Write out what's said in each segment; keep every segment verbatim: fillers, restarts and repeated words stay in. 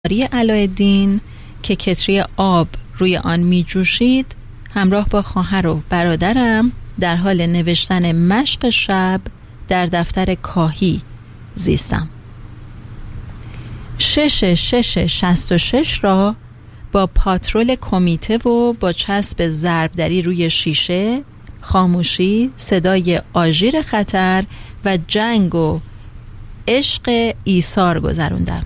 علایالدین که کتری آب روی آن می جوشید همراه با خواهر و برادرم در حال نوشتن مشق شب در دفتر کاهی زیستم. شش شش شصت و شش را با پاترول کمیته و با چسب ضربدری روی شیشه، خاموشی، صدای آژیر خطر و جنگ و عشق ایثار گذروندم.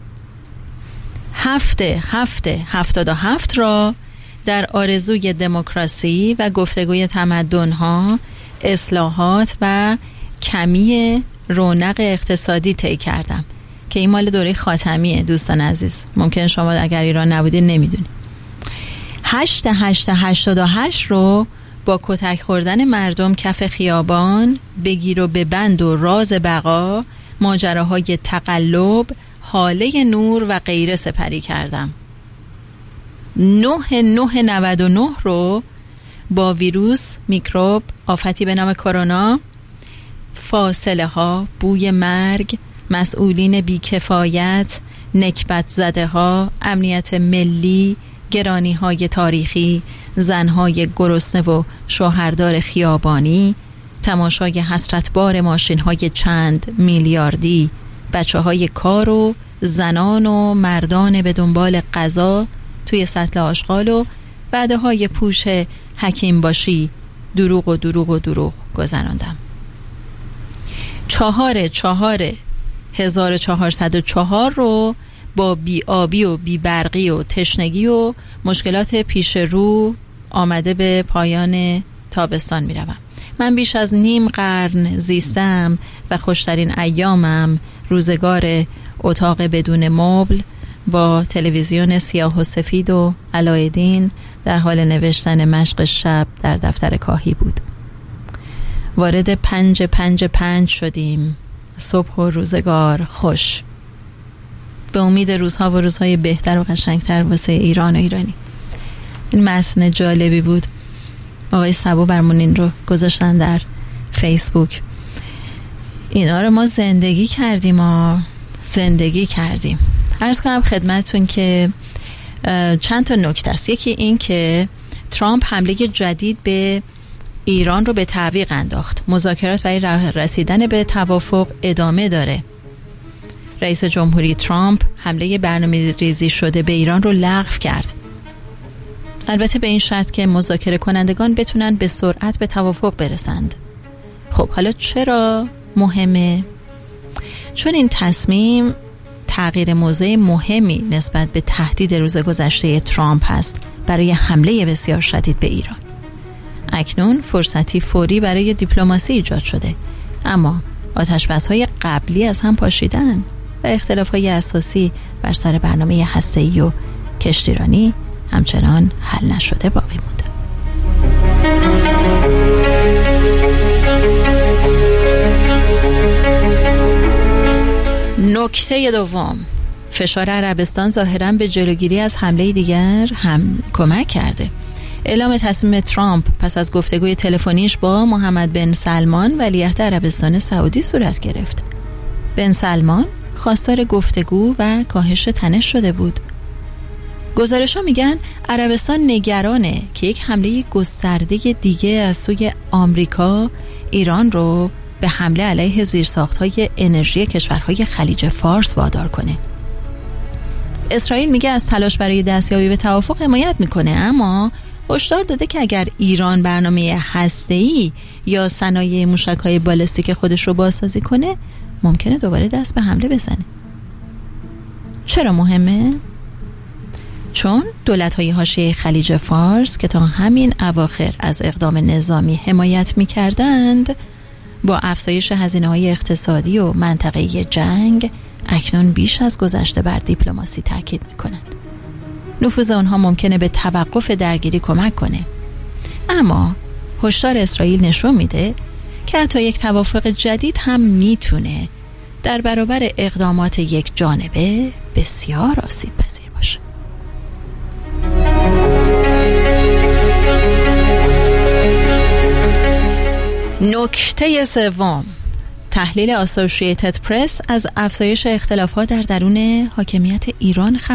هفته هفته هفتاد و هفت را در آرزوی دموکراسی و گفتگوی تمدن‌ها، اصلاحات و کمی رونق اقتصادی طی کردم که این مال دوره خاتمیه. دوستان عزیز، ممکن شما اگر ایران نبودین نمیدونید. هشت هشت هشتاد و هشت رو با کتک خوردن مردم کف خیابان، بگیر و ببند و راز بقا، ماجراهای تقلب، حاله نور و غیره سپری کردم. نه نه نود و نه رو با ویروس، میکروب، آفتی به نام کرونا، فاصله ها، بوی مرگ، مسئولین بیکفایت، نکبت زده ها، امنیت ملی، گرانی های تاریخی، زنهای گرسنه و شوهردار خیابانی، تماشای حسرتبار ماشین های چند میلیاردی، بچه های کار و زنان و مردان به دنبال غذا توی سطل آشغال و وعده های پوش حکیم باشی، دروغ و دروغ و دروغ گذراندم. چهار چهار هزار و چهارصد و چهار رو با بی آبی و بی برقی و تشنگی و مشکلات پیش رو آمده به پایان تابستان می روم. من بیش از نیم قرن زیستم و خوشترین ایامم روزگار اتاق بدون مبل با تلویزیون سیاه و سفید و علایالدین در حال نوشتن مشق شب در دفتر کاهی بود. وارد پنج پنج پنج شدیم. صبح و روزگار خوش، به امید روزها و روزهای بهتر و قشنگتر واسه ایران و ایرانی. این متن جالبی بود. آقای سبو برمون این رو گذاشتن در فیسبوک. اینا رو ما زندگی کردیم ما زندگی کردیم عرض کنم خدمتون که چند تا نکته است. یکی این که ترامپ حمله جدید به ایران رو به تعویق انداخت. مذاکرات برای رسیدن به توافق ادامه داره. رئیس جمهوری ترامپ حمله برنامه ریزی شده به ایران رو لغو کرد، البته به این شرط که مذاکره کنندگان بتونن به سرعت به توافق برسند. خب حالا چرا مهمه؟ چون این تصمیم تغییر موضع مهمی نسبت به تهدید روز گذشته ترامپ هست برای حمله بسیار شدید به ایران. اکنون فرصتی فوری برای دیپلماسی ایجاد شده، اما آتش‌بس‌های قبلی از هم پاشیدن و اختلاف‌های اساسی بر سر برنامه هسته‌ای و کشتیرانی همچنان حل نشده باقی مونده. نکته دوم، فشار عربستان ظاهراً به جلوگیری از حمله دیگر هم کمک کرده. اعلام تصمیم ترامپ پس از گفتگوی تلفنیش با محمد بن سلمان ولیعهد عربستان سعودی صورت گرفت. بن سلمان خواستار گفتگو و کاهش تنش شده بود. گزارش‌ها میگن عربستان نگرانه که یک حمله گسترده دیگه از سوی آمریکا ایران رو به حمله علیه زیرساخت‌های انرژی کشورهای خلیج فارس وادار کنه. اسرائیل میگه از تلاش برای دستیابی به توافق حمایت میکنه، اما هشدار داده که اگر ایران برنامه هسته‌ای یا صنایع موشک‌های بالستیک خودش رو بازسازی کنه ممکنه دوباره دست به حمله بزنه. چرا مهمه؟ چون دولت‌های حاشیه خلیج فارس که تا همین اواخر از اقدام نظامی حمایت می‌کردند، با افزایش هزینه‌های اقتصادی و منطقه‌ای جنگ اکنون بیش از گذشته بر دیپلماسی تاکید می‌کنند. نفوذ آنها ممکنه به توقف درگیری کمک کنه، اما هشدار اسرائیل نشون میده که حتی یک توافق جدید هم میتونه در برابر اقدامات یک جانبه بسیار آسیب پذیر باشه. نکته سوم، تحلیل اسوسییتد پرس از افزایش اختلافات در درون حاکمیت ایران خبر